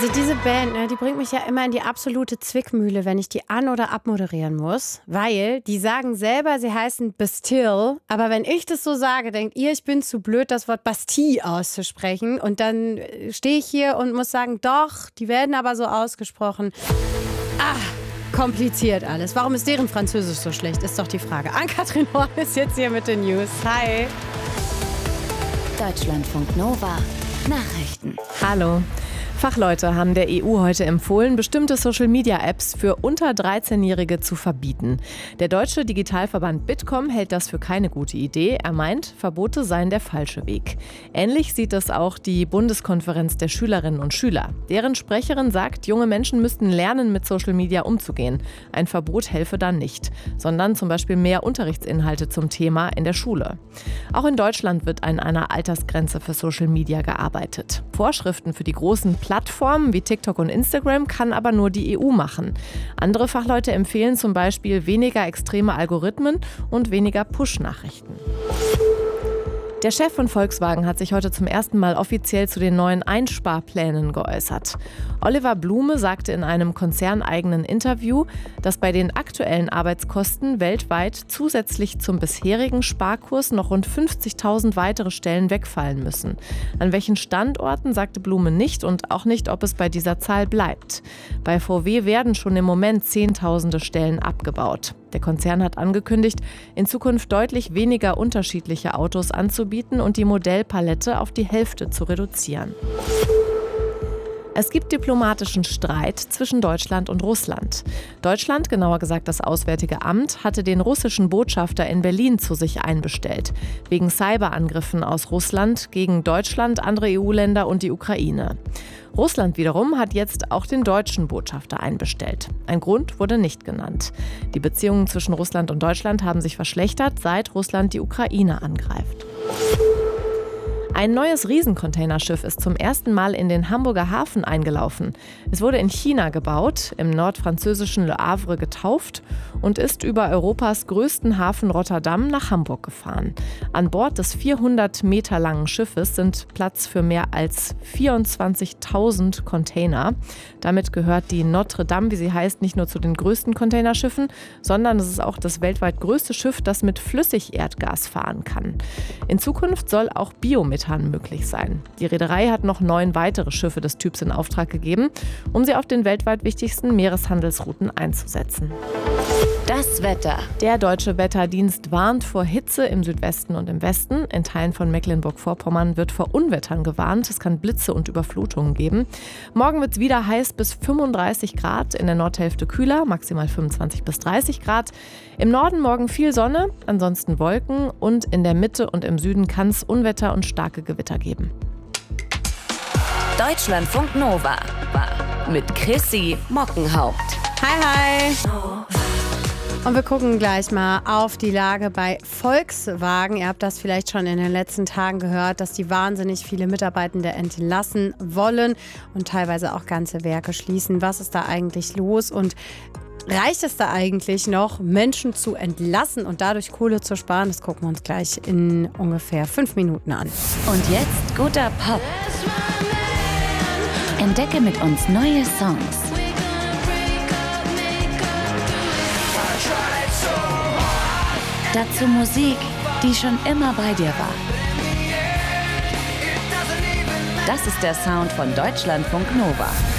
Also diese Band, ne, die bringt mich ja immer in die absolute Zwickmühle, wenn ich die an- oder abmoderieren muss. Weil die sagen selber, sie heißen Bastille. Aber wenn ich das so sage, denkt ihr, ich bin zu blöd, das Wort Bastille auszusprechen. Und dann stehe ich hier und muss sagen, doch, die werden aber so ausgesprochen. Kompliziert alles. Warum ist deren Französisch so schlecht, ist doch die Frage. Ann-Kathrin Horn ist jetzt hier mit den News. Hi. Deutschlandfunk Nova. Nachrichten. Hallo. Fachleute haben der EU heute empfohlen, bestimmte Social-Media-Apps für unter 13-Jährige zu verbieten. Der deutsche Digitalverband Bitkom hält das für keine gute Idee. Er meint, Verbote seien der falsche Weg. Ähnlich sieht es auch die Bundeskonferenz der Schülerinnen und Schüler. Deren Sprecherin sagt, junge Menschen müssten lernen, mit Social Media umzugehen. Ein Verbot helfe dann nicht, sondern zum Beispiel mehr Unterrichtsinhalte zum Thema in der Schule. Auch in Deutschland wird an einer Altersgrenze für Social Media gearbeitet. Vorschriften für die großen Plattformen wie TikTok und Instagram kann aber nur die EU machen. Andere Fachleute empfehlen zum Beispiel weniger extreme Algorithmen und weniger Push-Nachrichten. Der Chef von Volkswagen hat sich heute zum ersten Mal offiziell zu den neuen Einsparplänen geäußert. Oliver Blume sagte in einem konzerneigenen Interview, dass bei den aktuellen Arbeitskosten weltweit zusätzlich zum bisherigen Sparkurs noch rund 50.000 weitere Stellen wegfallen müssen. An welchen Standorten, sagte Blume nicht und auch nicht, ob es bei dieser Zahl bleibt. Bei VW werden schon im Moment Zehntausende Stellen abgebaut. Der Konzern hat angekündigt, in Zukunft deutlich weniger unterschiedliche Autos anzubieten und die Modellpalette auf die Hälfte zu reduzieren. Es gibt diplomatischen Streit zwischen Deutschland und Russland. Deutschland, genauer gesagt das Auswärtige Amt, hatte den russischen Botschafter in Berlin zu sich einbestellt, wegen Cyberangriffen aus Russland gegen Deutschland, andere EU-Länder und die Ukraine. Russland wiederum hat jetzt auch den deutschen Botschafter einbestellt. Ein Grund wurde nicht genannt. Die Beziehungen zwischen Russland und Deutschland haben sich verschlechtert, seit Russland die Ukraine angreift. Ein neues Riesencontainerschiff ist zum ersten Mal in den Hamburger Hafen eingelaufen. Es wurde in China gebaut, im nordfranzösischen Le Havre getauft und ist über Europas größten Hafen Rotterdam nach Hamburg gefahren. An Bord des 400 Meter langen Schiffes sind Platz für mehr als 24.000 Container. Damit gehört die Notre Dame, wie sie heißt, nicht nur zu den größten Containerschiffen, sondern es ist auch das weltweit größte Schiff, das mit Flüssigerdgas fahren kann. In Zukunft soll auch Biomethan möglich sein. Die Reederei hat noch 9 weitere Schiffe des Typs in Auftrag gegeben, um sie auf den weltweit wichtigsten Meereshandelsrouten einzusetzen. Das Wetter. Der Deutsche Wetterdienst warnt vor Hitze im Südwesten und im Westen. In Teilen von Mecklenburg-Vorpommern wird vor Unwettern gewarnt. Es kann Blitze und Überflutungen geben. Morgen wird es wieder heiß bis 35 Grad, in der Nordhälfte kühler, maximal 25 bis 30 Grad. Im Norden morgen viel Sonne, ansonsten Wolken und in der Mitte und im Süden kann es Unwetter und starke Gewitter geben. Deutschlandfunk Nova mit Chrissy Mockenhaupt. Hi. Und wir gucken gleich mal auf die Lage bei Volkswagen. Ihr habt das vielleicht schon in den letzten Tagen gehört, dass die wahnsinnig viele Mitarbeitende entlassen wollen und teilweise auch ganze Werke schließen. Was ist da eigentlich los und reicht es da eigentlich noch, Menschen zu entlassen und dadurch Kohle zu sparen? Das gucken wir uns gleich in ungefähr 5 Minuten an. Und jetzt guter Pop. Entdecke mit uns neue Songs. Dazu Musik, die schon immer bei dir war. Das ist der Sound von Deutschlandfunk Nova.